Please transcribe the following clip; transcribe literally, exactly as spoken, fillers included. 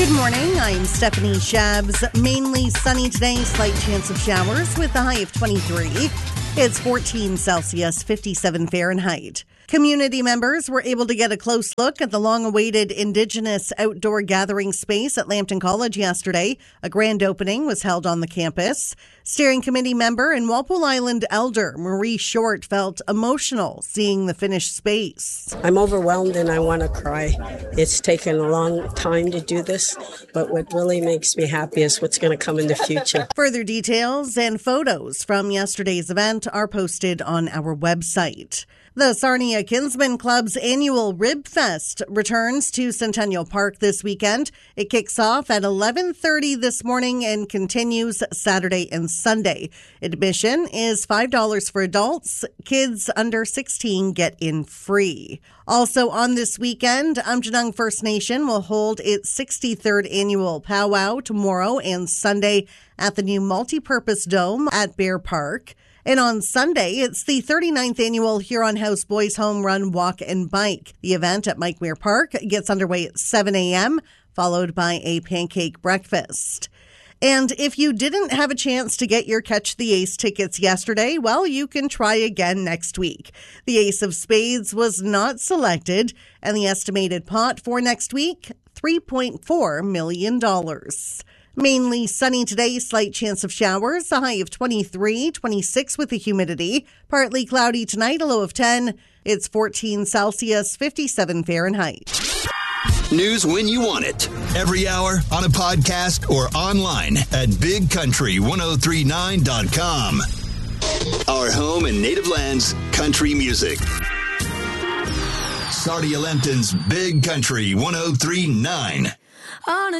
Good morning, I'm Stephanie Shabs. Mainly sunny today, slight chance of showers with a high of twenty-three. It's fourteen Celsius, fifty-seven Fahrenheit. Community members were able to get a close look at the long-awaited Indigenous outdoor gathering space at Lambton College yesterday. A grand opening was held on the campus. Steering committee member and Walpole Island elder Marie Short felt emotional seeing the finished space. I'm overwhelmed and I want to cry. It's taken a long time to do this, but what really makes me happy is what's going to come in the future. Further details and photos from yesterday's event are posted on our website. The Sarnia Kinsman Club's annual Rib Fest returns to Centennial Park this weekend. It kicks off at eleven thirty this morning and continues Saturday and Sunday. Admission is five dollars for adults. Kids under sixteen get in free. Also on this weekend, Aamjiwnaang First Nation will hold its sixty-third annual powwow tomorrow and Sunday at the new multipurpose dome at Bear Park. And on Sunday, it's the thirty-ninth annual Huron House Boys Home Run Walk and Bike. The event at Mike Muir Park gets underway at seven a.m., followed by a pancake breakfast. And if you didn't have a chance to get your Catch the Ace tickets yesterday, well, you can try again next week. The Ace of Spades was not selected, and the estimated pot for next week, three point four million dollars. Mainly sunny today, slight chance of showers, a high of twenty-three, twenty-six with the humidity. Partly cloudy tonight, a low of ten. It's fourteen Celsius, fifty-seven Fahrenheit. News when you want it. Every hour on a podcast or online at big country ten thirty-nine dot com. Our home in native lands, country music. Sarnia Lambton's Big Country ten thirty-nine. On a